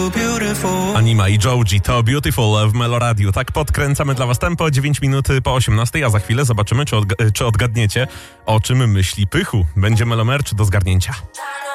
Anima i Joji to Beautiful w Meloradiu. Tak podkręcamy dla was tempo, 9 minut po 18, a za chwilę zobaczymy, czy odgadniecie, o czym myśli Pychu. Będzie Melomerch do zgarnięcia.